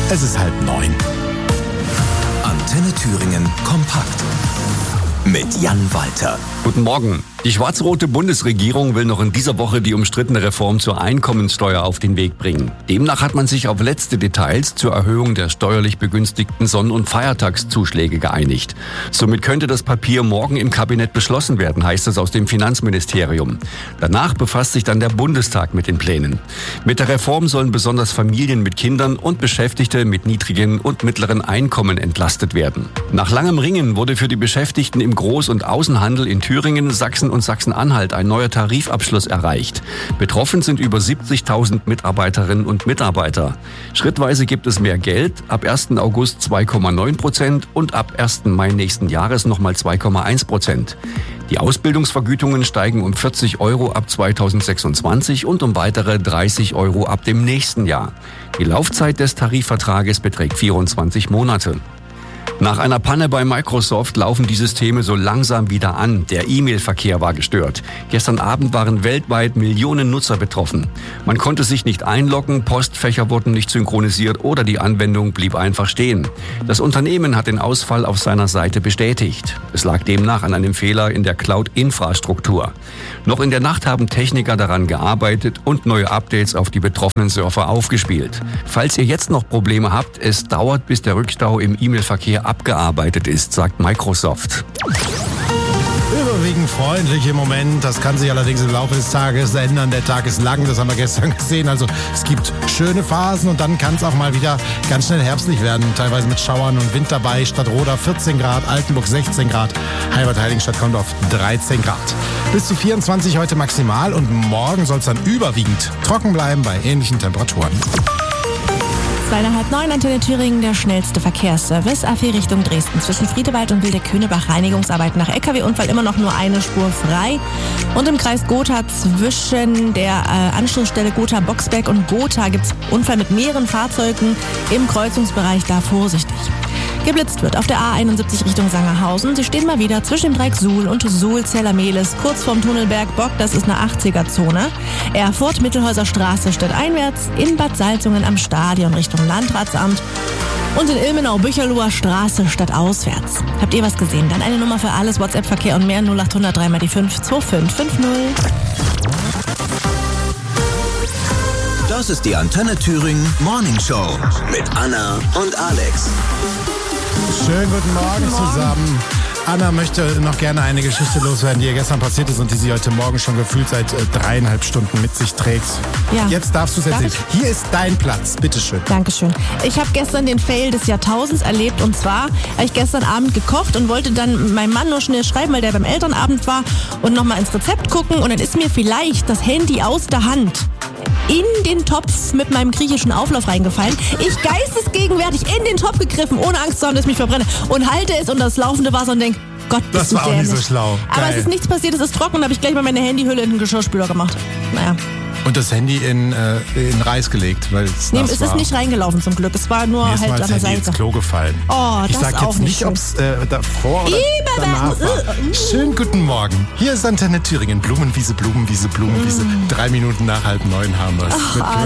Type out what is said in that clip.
Es ist 8:30. Antenne Thüringen kompakt mit Jan Walter. Guten Morgen. Die schwarz-rote Bundesregierung will noch in dieser Woche die umstrittene Reform zur Einkommensteuer auf den Weg bringen. Demnach hat man sich auf letzte Details zur Erhöhung der steuerlich begünstigten Sonn- und Feiertagszuschläge geeinigt. Somit könnte das Papier morgen im Kabinett beschlossen werden, heißt es aus dem Finanzministerium. Danach befasst sich dann der Bundestag mit den Plänen. Mit der Reform sollen besonders Familien mit Kindern und Beschäftigte mit niedrigen und mittleren Einkommen entlastet werden. Nach langem Ringen wurde für die Beschäftigten im Groß- und Außenhandel in Thüringen, Sachsen und Sachsen-Anhalt ein neuer Tarifabschluss erreicht. Betroffen sind über 70.000 Mitarbeiterinnen und Mitarbeiter. Schrittweise gibt es mehr Geld, ab 1. August 2,9% und ab 1. Mai nächsten Jahres nochmal 2,1%. Die Ausbildungsvergütungen steigen um 40 € ab 2026 und um weitere 30 € ab dem nächsten Jahr. Die Laufzeit des Tarifvertrages beträgt 24 Monate. Nach einer Panne bei Microsoft laufen die Systeme so langsam wieder an. Der E-Mail-Verkehr war gestört. Gestern Abend waren weltweit Millionen Nutzer betroffen. Man konnte sich nicht einloggen, Postfächer wurden nicht synchronisiert oder die Anwendung blieb einfach stehen. Das Unternehmen hat den Ausfall auf seiner Seite bestätigt. Es lag demnach an einem Fehler in der Cloud-Infrastruktur. Noch in der Nacht haben Techniker daran gearbeitet und neue Updates auf die betroffenen Server aufgespielt. Falls ihr jetzt noch Probleme habt, es dauert, bis der Rückstau im E-Mail-Verkehr abgearbeitet ist, sagt Microsoft. Überwiegend freundlich im Moment. Das kann sich allerdings im Laufe des Tages ändern. Der Tag ist lang, das haben wir gestern gesehen. Also es gibt schöne Phasen und dann kann es auch mal wieder ganz schnell herbstlich werden. Teilweise mit Schauern und Wind dabei. Stadtroda 14 Grad, Altenburg 16 Grad, Heilbad-Heiligenstadt kommt auf 13 Grad. Bis zu 24 heute maximal und morgen soll es dann überwiegend trocken bleiben bei ähnlichen Temperaturen. 8:30, Antenne Thüringen, der schnellste Verkehrsservice. A4 Richtung Dresden. Zwischen Friedewald und Wilde-Könebach Reinigungsarbeiten nach LKW-Unfall immer noch nur eine Spur frei. Und im Kreis Gotha zwischen der Anschlussstelle Gotha-Boxberg und Gotha gibt es Unfall mit mehreren Fahrzeugen im Kreuzungsbereich. Da vorsichtig. Geblitzt wird auf der A71 Richtung Sangerhausen. Sie stehen mal wieder zwischen dem Dreieck Suhl und Suhl-Zellermehlis, kurz vorm Tunnelberg Bock. Das ist eine 80er-Zone. Erfurt, Mittelhäuser Straße, stadteinwärts. In Bad Salzungen am Stadion Richtung Landratsamt. Und in Ilmenau-Bücherloher Straße stadtauswärts. Habt ihr was gesehen? Dann eine Nummer für alles, WhatsApp-Verkehr und mehr 0800 3 mal die 5 2550. Das ist die Antenne Thüringen Morning Show mit Anna und Alex. Schönen guten Morgen zusammen. Anna möchte noch gerne eine Geschichte loswerden, die ihr gestern passiert ist und die sie heute Morgen schon gefühlt seit 3,5 Stunden mit sich trägt. Ja. Jetzt darfst du es erzählen. Hier ist dein Platz, bitteschön. Dankeschön. Ich habe gestern den Fail des Jahrtausends erlebt und zwar habe ich gestern Abend gekocht und wollte dann meinem Mann nur schnell schreiben, weil der beim Elternabend war und nochmal ins Rezept gucken und dann ist mir vielleicht das Handy aus der Hand in den Topf mit meinem griechischen Auflauf reingefallen. Ich geistesgegenwärtig in den Topf gegriffen, ohne Angst zu haben, dass ich mich verbrenne und halte es unter das laufende Wasser und denke, Gott, das war auch nicht so schlau. Aber Geil. Es ist nichts passiert, es ist trocken und habe ich gleich mal meine Handyhülle in den Geschirrspüler gemacht. Naja. Und das Handy in Reis gelegt, weil es nass es war. ist nicht reingelaufen zum Glück. Es war nur Mir ist halt mal an das der Handy Seite. ins Klo gefallen. Oh, das ich sag auch jetzt nicht, ob es davor oder danach war. Schönen guten Morgen. Hier ist Antenne Thüringen. Blumenwiese, Blumenwiese, Blumenwiese. 3 Minuten nach 8:30 haben wir es.